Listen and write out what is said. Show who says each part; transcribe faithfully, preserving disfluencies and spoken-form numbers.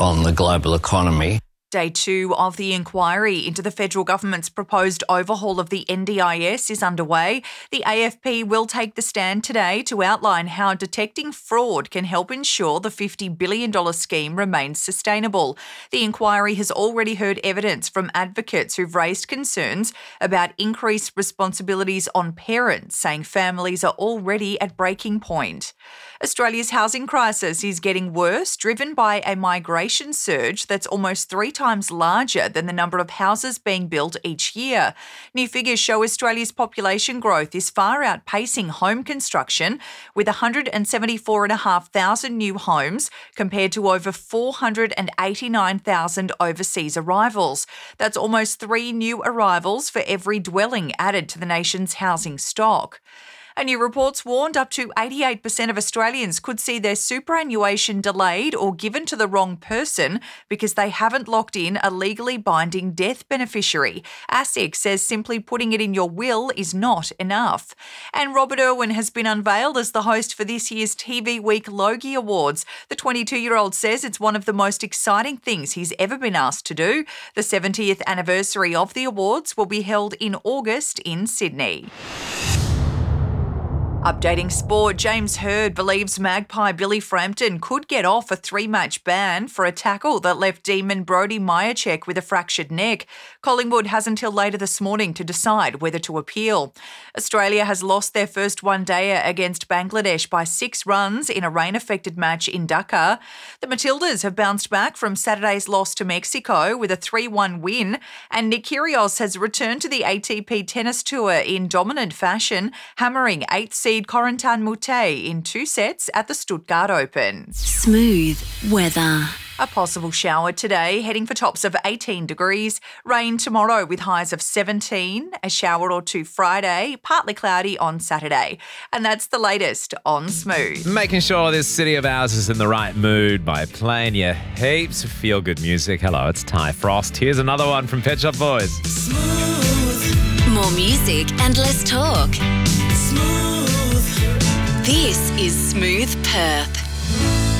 Speaker 1: on the global economy.
Speaker 2: Day two of the inquiry into the federal government's proposed overhaul of the N D I S is underway. The A F P will take the stand today to outline how detecting fraud can help ensure the fifty billion dollars scheme remains sustainable. The inquiry has already heard evidence from advocates who've raised concerns about increased responsibilities on parents, saying families are already at breaking point. Australia's housing crisis is getting worse, driven by a migration surge that's almost three times larger than the number of houses being built each year. New figures show Australia's population growth is far outpacing home construction, with one hundred seventy-four thousand five hundred new homes compared to over four hundred eighty-nine thousand overseas arrivals. That's almost three new arrivals for every dwelling added to the nation's housing stock. A new report's warned up to eighty-eight percent of Australians could see their superannuation delayed or given to the wrong person because they haven't locked in a legally binding death beneficiary. ASIC says simply putting it in your will is not enough. And Robert Irwin has been unveiled as the host for this year's T V Week Logie Awards. The twenty-two-year-old says it's one of the most exciting things he's ever been asked to do. The seventieth anniversary of the awards will be held in August in Sydney. Updating sport, James Hird believes Magpie Billy Frampton could get off a three-match ban for a tackle that left Demon Brody Myercheck with a fractured neck. Collingwood has until later this morning to decide whether to appeal. Australia has lost their first one-dayer against Bangladesh by six runs in a rain-affected match in Dhaka. The Matildas have bounced back from Saturday's loss to Mexico with a three one win, and Nick Kyrgios has returned to the A T P Tennis Tour in dominant fashion, hammering eighth seed Corentin Moutet in two sets at the Stuttgart Open.
Speaker 3: Smooth weather.
Speaker 2: A possible shower today, heading for tops of eighteen degrees. Rain tomorrow with highs of seventeen. A shower or two Friday, partly cloudy on Saturday. And that's the latest on Smooth.
Speaker 4: Making sure this city of ours is in the right mood by playing you heaps of feel-good music. Hello, it's Ty Frost. Here's another one from Pet Shop Boys.
Speaker 3: Smooth. More music and less talk. Smooth. This is Smooth Perth.